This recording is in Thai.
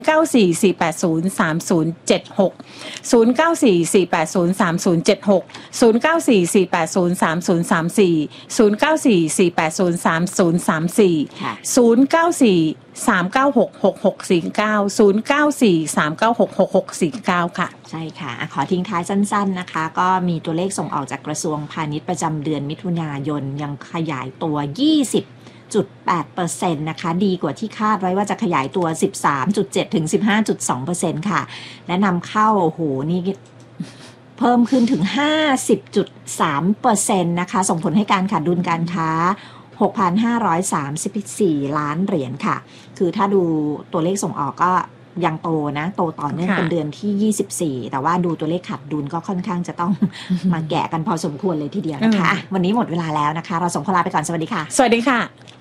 0944803076 0944803076 0944803034 0944803034 0943966649 ค่ะใช่ค่ะขอทิ้งท้ายสั้นๆนะคะก็มีตัวเลขส่งออกจากกระทรวงพาณิชย์ประจำเดือนมิถุนายนยังขยายตัว 20.8% นะคะดีกว่าที่คาดไว้ว่าจะขยายตัว 13.7 ถึง 15.2% ค่ะและนำเข้าโอ้โหนี่เพิ่มขึ้นถึง 50.3% นะคะส่งผลให้การขาดดุลการค้า 6,534 ล้านเหรียญค่ะคือถ้าดูตัวเลขส่งออกก็ยังโตนะโตต่อเนื่องเป็นเดือนที่24แต่ว่าดูตัวเลขขาดดุลก็ค่อนข้างจะต้องมาแกะกันพอสมควรเลยทีเดียวนะคะวันนี้หมดเวลาแล้วนะคะเราส่งคนลาไปก่อนสวัสดีค่ะสวัสดีค่ะ